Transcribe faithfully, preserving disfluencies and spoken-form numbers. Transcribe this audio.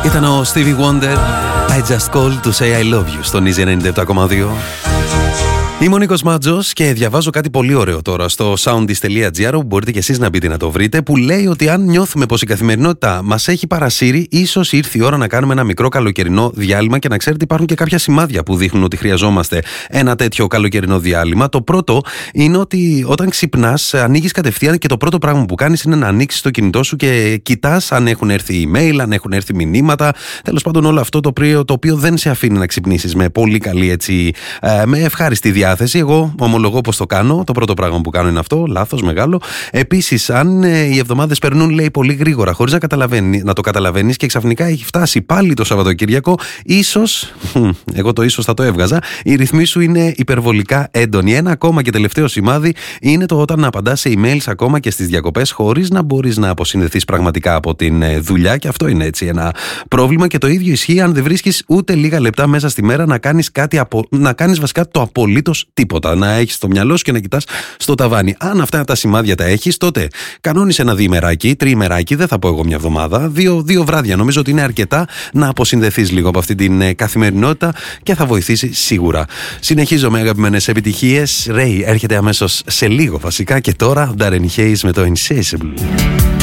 Ήταν ο Stevie Wonder, I Just Called to Say I Love You στον Easy ενενήντα επτά κόμμα δύο. Είμαι ο Νίκος Μάτζος και διαβάζω κάτι πολύ ωραίο τώρα στο soundist τελεία gr, που μπορείτε και εσείς να μπείτε να το βρείτε, που λέει ότι αν νιώθουμε πως η καθημερινότητα μας έχει παρασύρει, ίσως ήρθε η ώρα να κάνουμε ένα μικρό καλοκαιρινό διάλειμμα. Και να ξέρετε, υπάρχουν και κάποια σημάδια που δείχνουν ότι χρειαζόμαστε ένα τέτοιο καλοκαιρινό διάλειμμα. Το πρώτο είναι ότι όταν ξυπνάς, ανοίγεις κατευθείαν και το πρώτο πράγμα που κάνεις είναι να ανοίξεις το κινητό σου και κοιτάς αν έχουν έρθει email, αν έχουν έρθει μηνύματα. Τέλος πάντων, όλο αυτό το οποίο, το οποίο δεν σε αφήνει να ξυπνήσεις με πολύ καλή, έτσι, με ευχάριστη διάθεση. Εγώ ομολογώ πως το κάνω. Το πρώτο πράγμα που κάνω είναι αυτό. Λάθος μεγάλο. Επίσης, αν ε, οι εβδομάδες περνούν, λέει, πολύ γρήγορα, χωρίς να, καταλαβαίνει, να το καταλαβαίνεις, και ξαφνικά έχει φτάσει πάλι το Σαββατοκύριακο, ίσως, εγώ το ίσως θα το έβγαζα, η ρυθμή σου είναι υπερβολικά έντονη. Ένα ακόμα και τελευταίο σημάδι είναι το όταν απαντάς σε emails ακόμα και στις διακοπές, χωρίς να μπορείς να αποσυνδεθείς πραγματικά από την ε, δουλειά. Και αυτό είναι, έτσι, ένα πρόβλημα. Και το ίδιο ισχύει αν δεν βρίσκεις ούτε λίγα λεπτά μέσα στη μέρα να κάνεις κάτι, απο... να κάνεις βασικά το απολύτως τίποτα. Να έχεις το μυαλό σου και να κοιτάς στο ταβάνι. Αν αυτά τα σημάδια τα έχεις, τότε κανόνισε ένα διημεράκι, τριημεράκι, δεν θα πω εγώ μια εβδομάδα, δύο, δύο βράδια. Νομίζω ότι είναι αρκετά να αποσυνδεθείς λίγο από αυτή την ε, καθημερινότητα και θα βοηθήσει σίγουρα. Συνεχίζω με αγαπημένες επιτυχίες. Ray έρχεται αμέσως σε λίγο βασικά, και τώρα Darren Hayes με το Insatiable.